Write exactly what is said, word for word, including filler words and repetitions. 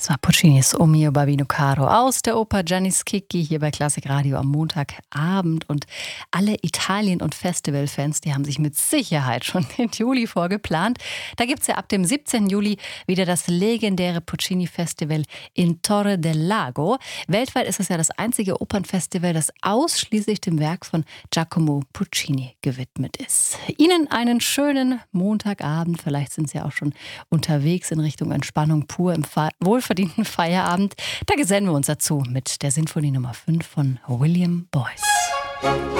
Das war Puccinis O mio bambino caro aus der Oper Gianni Schicchi hier bei Klassik Radio am Montagabend. Und alle Italien- und Festivalfans, die haben sich mit Sicherheit schon den Juli vorgeplant. Da gibt es ja ab dem siebzehnten Juli wieder das legendäre Puccini-Festival in Torre del Lago. Weltweit ist es ja das einzige Opernfestival, das ausschließlich dem Werk von Giacomo Puccini gewidmet ist. Ihnen einen schönen Montagabend. Vielleicht sind Sie auch schon unterwegs in Richtung Entspannung pur im Fa- wohlverdienten Feierabend. Da gesellen wir uns dazu mit der Sinfonie Nummer fünf von William Boyce.